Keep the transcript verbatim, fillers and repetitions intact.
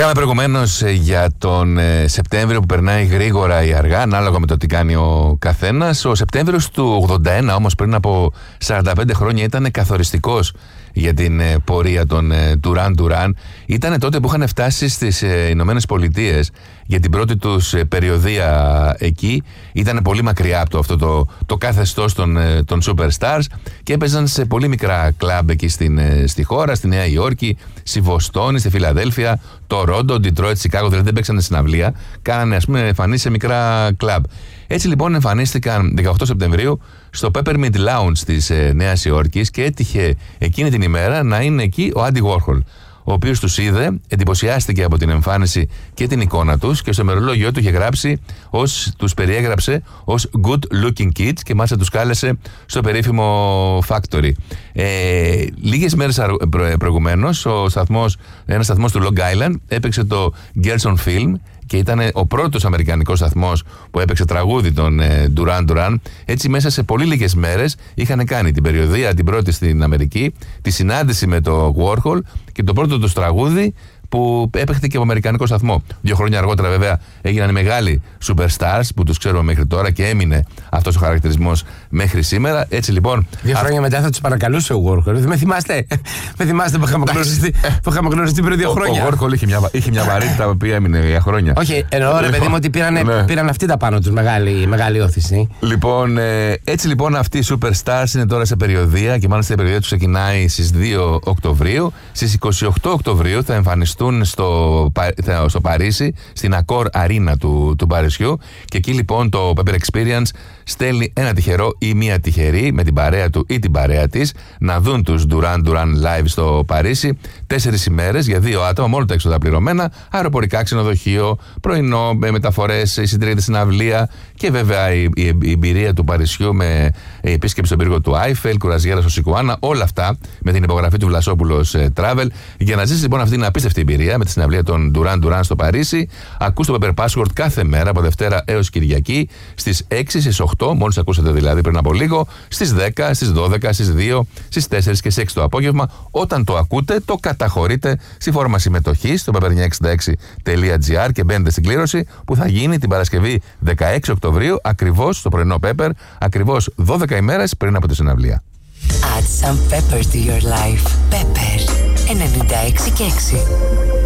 Λέγαμε προηγουμένως για τον Σεπτέμβριο που περνάει γρήγορα ή αργά, ανάλογα με το τι κάνει ο καθένας. Ο Σεπτέμβριος του ογδόντα ένα, όμως, πριν από σαράντα πέντε χρόνια, ήταν καθοριστικός για την πορεία των Duran Duran. Ήταν τότε που είχαν φτάσει στις Ηνωμένες Πολιτείες για την πρώτη τους περιοδεία εκεί. Ήταν πολύ μακριά από το, αυτό το, το καθεστώς των, των Superstars και έπαιζαν σε πολύ μικρά κλαμπ εκεί στην, στη χώρα, στη Νέα Υόρκη, στη Βοστόνη, στη Φιλαδέλφια, Τορόντο, Ντιτρόιτ, Σικάγο. Δηλαδή δεν παίξανε συναυλία, κάνανε, ας πούμε, εμφανίσεις σε μικρά κλαμπ. Έτσι λοιπόν εμφανίστηκαν δεκαοκτώ Σεπτεμβρίου στο Peppermint Lounge της ε, Νέας Υόρκης και έτυχε εκείνη την ημέρα να είναι εκεί ο Άντι Warhol, ο οποίος τους είδε, εντυπωσιάστηκε από την εμφάνιση και την εικόνα τους και στο ημερολόγιο του είχε γράψει, ως, τους περιέγραψε ως good looking kids και μάλιστα τους κάλεσε στο περίφημο Factory. Ε, λίγες μέρες προ, προηγουμένως ο σταθμός, ένας σταθμός του Long Island έπαιξε το Girls on Film και ήταν ο πρώτος αμερικανικός σταθμός που έπαιξε τραγούδι των ε, Duran Duran. Έτσι μέσα σε πολύ λίγες μέρες είχαν κάνει την περιοδεία την πρώτη στην Αμερική, τη συνάντηση με το Warhol και το πρώτο τους τραγούδι που έπαιχε και από αμερικανικό σταθμό. Δύο χρόνια αργότερα, βέβαια, έγιναν οι μεγάλοι superstars που τους ξέρουμε μέχρι τώρα και έμεινε αυτός ο χαρακτηρισμός μέχρι σήμερα. Έτσι λοιπόν. Δύο χρόνια α... μετά θα τους παρακαλούσε ο Warhol. Με θυμάστε, με θυμάστε που είχαμε γνωριστεί, που είχαμε γνωριστεί πριν δύο χρόνια. Ο, ο Warhol είχε μια, είχε μια βαρύτητα που έμεινε για χρόνια. Όχι, εννοώ ρε παιδί μου ότι πήραν, ναι. πήραν αυτοί τα πάνω τους μεγάλη, μεγάλη όθηση. Λοιπόν, ε, έτσι λοιπόν αυτοί οι superstars είναι τώρα σε περιοδεία και μάλιστα η περιοδεία τους ξεκινάει στις δύο Οκτωβρίου. Στις είκοσι οκτώ Οκτωβρίου θα εμφανιστούν στο, στο Παρίσι, στην Accor Arena του, του Παρισιού και εκεί λοιπόν το Pepper Experience στέλνει ένα τυχερό ή μία τυχερή με την παρέα του ή την παρέα της να δουν τους Duran Duran live στο Παρίσι τέσσερις ημέρες για δύο άτομα, μόνο τα έξοδα πληρωμένα, αεροπορικά, ξενοδοχείο, πρωινό, μεταφορές, εισιτήρια στην αυλία και βέβαια η, η, η εμπειρία του Παρισιού με επίσκεψη στον πύργο του Άιφελ, κουραζιέρα στο Σικουάνα, όλα αυτά με την υπογραφή του Βλασόπουλος Travel. Για να ζήσει λοιπόν αυτή την απίστευτη εμπειρία με τη συναυλία των Duran Duran στο Παρίσι, ακούς το Pepper Password κάθε μέρα από Δευτέρα έως Κυριακή στις έξι, στις οκτώ, μόλις ακούσατε δηλαδή πριν από λίγο, στις δέκα, στις δώδεκα, στις δύο, στις τέσσερις και στις έξι το απόγευμα. Όταν το ακούτε, το καταχωρείτε στη φόρμα συμμετοχής στο πέπερ εννιακόσια εξήντα έξι τελεία τζι άρ και μπαίνετε στην κλήρωση που θα γίνει την Παρασκευή δεκαέξι Οκτωβρίου, ακριβώς στο πρωινό Pepper, ακριβώς δώδεκα ημέρες πριν από τη συναυλία. Add some pepper to your life. Pepper ενενήντα έξι και έξι.